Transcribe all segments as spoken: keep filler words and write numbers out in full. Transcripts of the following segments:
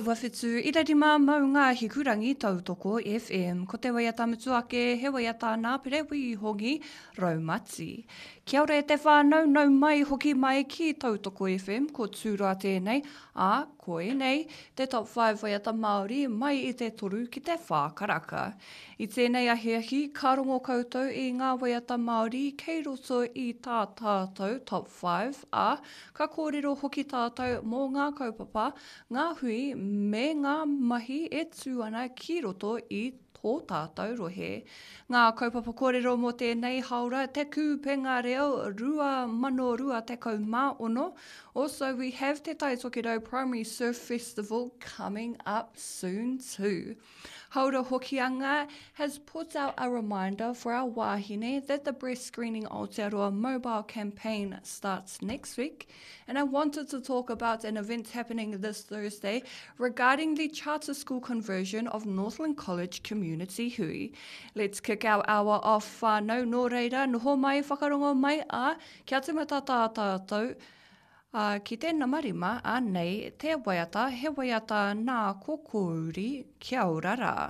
whawhitu i re rima mau ngā hikurangi tautoko F M. Ko te waiata mutuake, he waiata nā perewi hongi Raumati. Kia ora e te whānau nau mai hoki mai ki tautoko F M, ko tūra tēnei, a koe nei, te top five waiata Māori mai i te toru ki te whākaraka. I tēnei ahiahi, ka rongo koutou i ngā waiata Māori kei roto i tā tātou top five, a ka kōrero hoki tātou mō ngā kaupapa, ngā hui me ngā mahi e tū ana ki roto i tō tātou rohe. Ngā kaupapa kōrero mō tēnei haura te kūpenga reo rua mano rua te kau mā ono. Also, we have Te Taitokito Primary Surf Festival coming up soon too. Haura Hokianga has put out a reminder for our wāhine that the breast screening Aotearoa mobile campaign starts next week. And I wanted to talk about an event happening this Thursday regarding the charter school conversion of Northland College Community Hui. Let's kick our hour off whānau nō reira, noho mai whakarongo mai a kia te mata tātātou. Uh, ki tēnā marima, a nei, te waiata, he waiata nā kokouri, kia ora rā.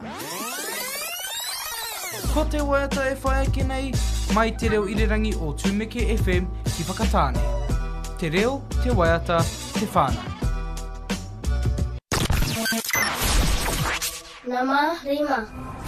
Ko te waiata e whai ake nei, mai te reo irirangi o Tūmeke F M ki Whakatāne. Te reo, te waiata, te whānau. Nama rima.